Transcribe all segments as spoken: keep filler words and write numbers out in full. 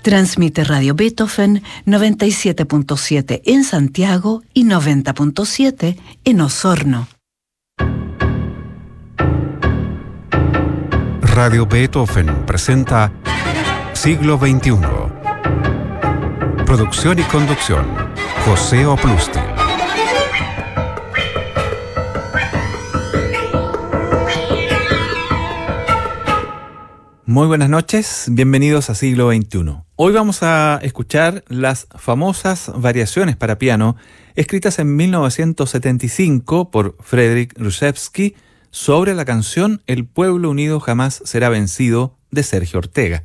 Transmite Radio Beethoven noventa y siete punto siete en Santiago y noventa punto siete en Osorno. Radio Beethoven presenta Siglo veintiuno. Producción y conducción, José Oplusti. Muy buenas noches, bienvenidos a Siglo veintiuno. Hoy vamos a escuchar las famosas variaciones para piano escritas en mil novecientos setenta y cinco por Frédéric Rzewski sobre la canción El pueblo unido jamás será vencido de Sergio Ortega.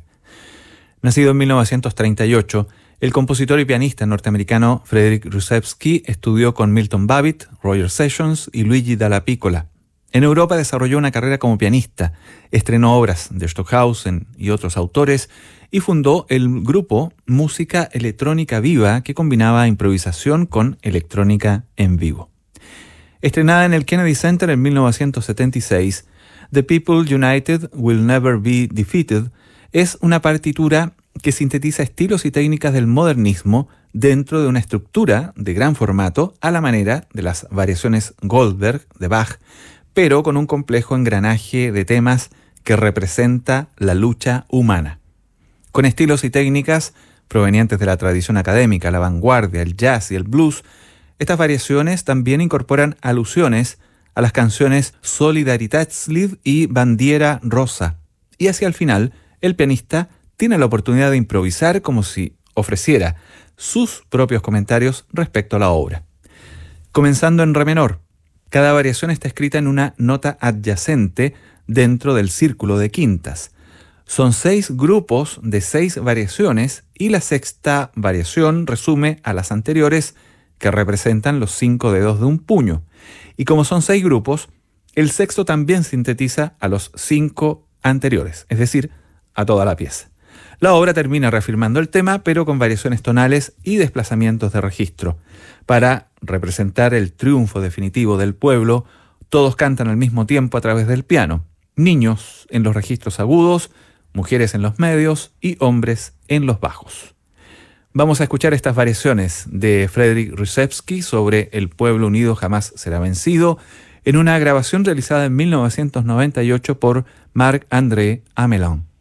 Nacido en mil novecientos treinta y ocho, el compositor y pianista norteamericano Frédéric Rzewski estudió con Milton Babbitt, Roger Sessions y Luigi Dalla Piccola. En Europa desarrolló una carrera como pianista, estrenó obras de Stockhausen y otros autores y fundó el grupo Música Electrónica Viva, que combinaba improvisación con electrónica en vivo. Estrenada en el Kennedy Center en mil novecientos setenta y seis, The People United Will Never Be Defeated es una partitura que sintetiza estilos y técnicas del modernismo dentro de una estructura de gran formato a la manera de las variaciones Goldberg de Bach, pero con un complejo engranaje de temas que representa la lucha humana. Con estilos y técnicas provenientes de la tradición académica, la vanguardia, el jazz y el blues, estas variaciones también incorporan alusiones a las canciones Solidaritätslied y Bandiera Rosa. Y hacia el final, el pianista tiene la oportunidad de improvisar como si ofreciera sus propios comentarios respecto a la obra. Comenzando en re menor, cada variación está escrita en una nota adyacente dentro del círculo de quintas. Son seis grupos de seis variaciones y la sexta variación resume a las anteriores, que representan los cinco dedos de un puño. Y como son seis grupos, el sexto también sintetiza a los cinco anteriores, es decir, a toda la pieza. La obra termina reafirmando el tema, pero con variaciones tonales y desplazamientos de registro. Para representar el triunfo definitivo del pueblo, todos cantan al mismo tiempo a través del piano. Niños en los registros agudos, mujeres en los medios y hombres en los bajos. Vamos a escuchar estas variaciones de Frédéric Rzewski sobre El pueblo unido jamás será vencido en una grabación realizada en mil novecientos noventa y ocho por Marc-André Amelin.